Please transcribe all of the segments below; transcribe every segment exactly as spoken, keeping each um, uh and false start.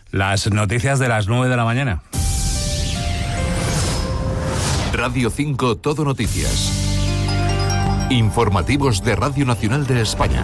Las noticias de las nueve de la mañana. Radio cinco Todo Noticias. Informativos de Radio Nacional de España.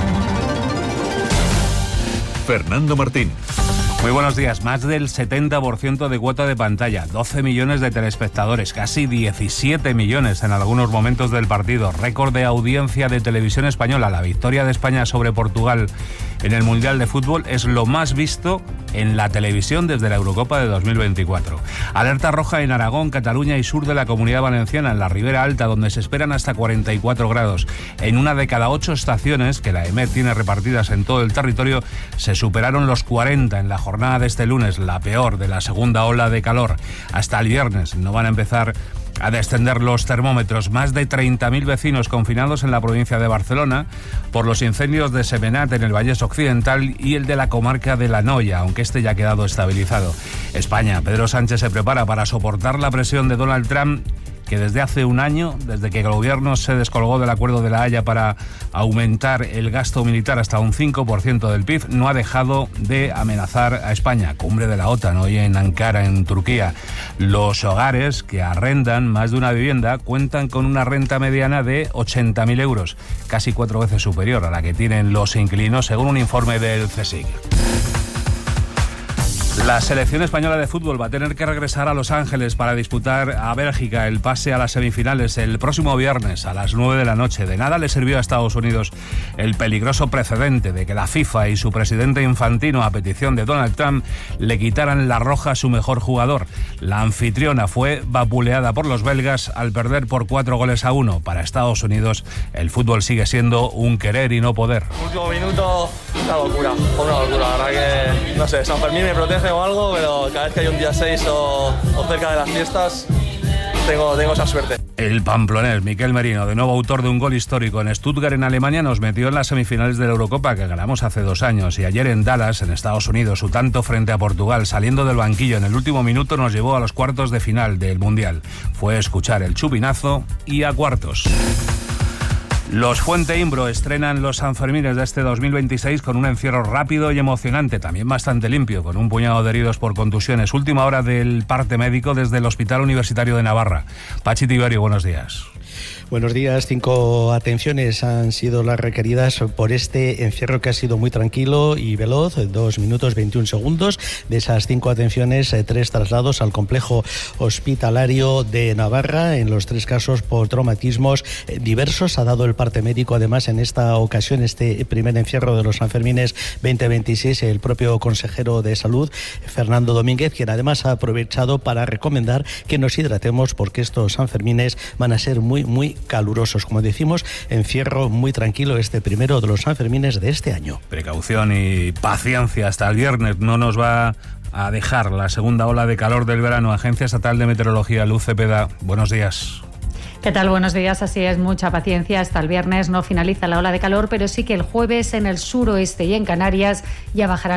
Fernando Martín. Muy buenos días. Más del setenta por ciento de cuota de pantalla, doce millones de telespectadores, casi diecisiete millones en algunos momentos del partido. Récord de audiencia de televisión española. La victoria de España sobre Portugal en el Mundial de Fútbol es lo más visto en la televisión desde la Eurocopa de dos mil veinticuatro. Alerta roja en Aragón, Cataluña y sur de la Comunidad Valenciana, en la Ribera Alta, donde se esperan hasta cuarenta y cuatro grados. En una de cada ocho estaciones que la E M E T tiene repartidas en todo el territorio, se superaron los cuarenta en la jornada de este lunes, la peor de la segunda ola de calor. Hasta el viernes no van a empezar a descender los termómetros. Más de treinta mil vecinos confinados en la provincia de Barcelona por los incendios de Semenat en el Vallès Occidental y el de la comarca de La Noya, aunque este ya ha quedado estabilizado. España, Pedro Sánchez se prepara para soportar la presión de Donald Trump, que desde hace un año, desde que el gobierno se descolgó del acuerdo de La Haya para aumentar el gasto militar hasta un cinco por ciento del P I B, no ha dejado de amenazar a España. Cumbre de la OTAN hoy en Ankara, en Turquía. Los hogares que arrendan más de una vivienda cuentan con una renta mediana de ochenta mil euros, casi cuatro veces superior a la que tienen los inquilinos, según un informe del C S I C. La selección española de fútbol va a tener que regresar a Los Ángeles para disputar a Bélgica el pase a las semifinales el próximo viernes a las nueve de la noche. De nada le sirvió a Estados Unidos el peligroso precedente de que la FIFA y su presidente Infantino, a petición de Donald Trump, le quitaran la roja a su mejor jugador. La anfitriona fue vapuleada por los belgas al perder por cuatro goles a uno. Para Estados Unidos, el fútbol sigue siendo un querer y no poder. Último minuto, una locura, una locura. La verdad que, no sé, San Fermín me protege o algo, pero cada vez que hay un día seis o, o cerca de las fiestas, tengo, tengo esa suerte. El pamplonés Miquel Merino, de nuevo autor de un gol histórico en Stuttgart, en Alemania, nos metió en las semifinales de la Eurocopa que ganamos hace dos años, y ayer en Dallas, en Estados Unidos, su tanto frente a Portugal, saliendo del banquillo en el último minuto, nos llevó a los cuartos de final del Mundial. Fue escuchar el chupinazo y a cuartos. Los Fuente Imbro estrenan los Sanfermines de este dos mil veintiséis con un encierro rápido y emocionante, también bastante limpio, con un puñado de heridos por contusiones. Última hora del parte médico desde el Hospital Universitario de Navarra. Pachi Tiberio, buenos días. Buenos días. Cinco atenciones han sido las requeridas por este encierro que ha sido muy tranquilo y veloz, dos minutos veintiún segundos. De esas cinco atenciones, tres traslados al complejo hospitalario de Navarra, en los tres casos por traumatismos diversos. Ha dado el parte médico, además, en esta ocasión, este primer encierro de los Sanfermines veinte veintiséis, el propio consejero de Salud, Fernando Domínguez, quien además ha aprovechado para recomendar que nos hidratemos porque estos Sanfermines van a ser muy, muy calurosos. Como decimos, encierro muy tranquilo este primero de los Sanfermines de este año. Precaución y paciencia hasta el viernes. No nos va a dejar la segunda ola de calor del verano. Agencia Estatal de Meteorología, Luz Cepeda, buenos días. ¿Qué tal? Buenos días. Así es, mucha paciencia. Hasta el viernes no finaliza la ola de calor, pero sí que el jueves en el suroeste y en Canarias ya bajarán